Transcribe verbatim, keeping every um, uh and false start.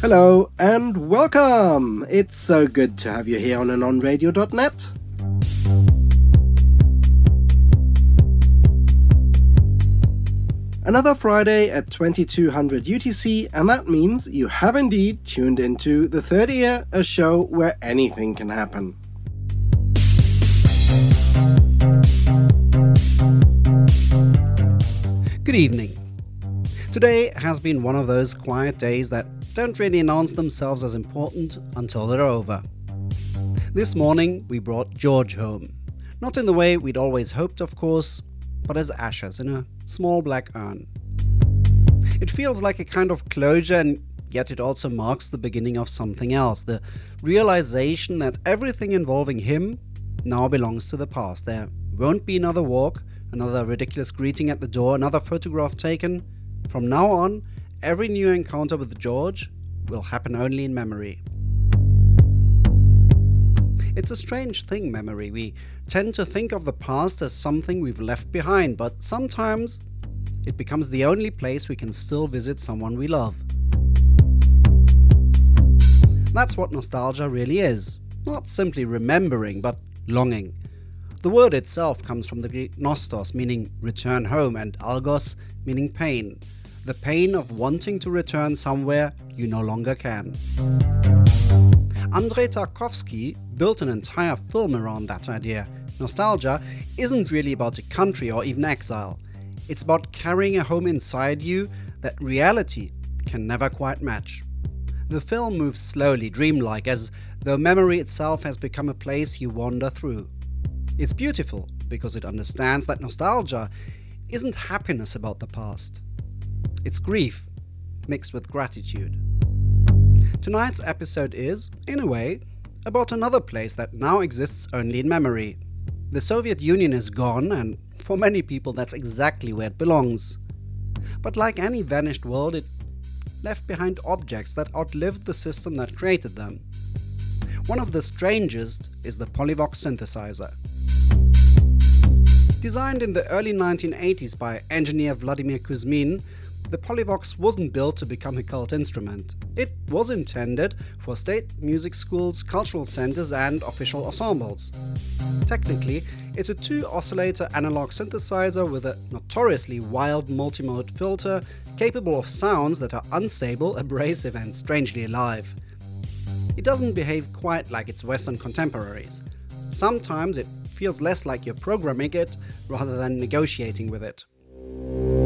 Hello and welcome! It's so good to have you here on anon radio dot net. Another Friday at twenty-two hundred U T C, and that means you have indeed tuned into The Third Ear, a show where anything can happen. Good evening. Today has been one of those quiet days that don't really announce themselves as important until they're over. This morning we brought George home. Not in the way we'd always hoped, of course, but as ashes in a small black urn. It feels like a kind of closure, and yet it also marks the beginning of something else. The realization that everything involving him now belongs to the past. There won't be another walk, another ridiculous greeting at the door, another photograph taken. From now on, every new encounter with George will happen only in memory. It's a strange thing, memory. We tend to think of the past as something we've left behind, but sometimes it becomes the only place we can still visit someone we love. That's what nostalgia really is. Not simply remembering, but longing. The word itself comes from the Greek nostos, meaning return home, and algos, meaning pain. The pain of wanting to return somewhere you no longer can. Andrei Tarkovsky built an entire film around that idea. Nostalgia isn't really about a country or even exile. It's about carrying a home inside you that reality can never quite match. The film moves slowly, dreamlike, as though memory itself has become a place you wander through. It's beautiful because it understands that nostalgia isn't happiness about the past. It's grief mixed with gratitude. Tonight's episode is, in a way, about another place that now exists only in memory. The Soviet Union is gone, and for many people that's exactly where it belongs. But like any vanished world, it left behind objects that outlived the system that created them. One of the strangest is the Polyvox synthesizer. Designed in the early nineteen eighties by engineer Vladimir Kuzmin, the Polyvox wasn't built to become a cult instrument. It was intended for state music schools, cultural centers, and official ensembles. Technically, it's a two-oscillator analog synthesizer with a notoriously wild multimode filter capable of sounds that are unstable, abrasive, and strangely alive. It doesn't behave quite like its Western contemporaries. Sometimes it feels less like you're programming it rather than negotiating with it.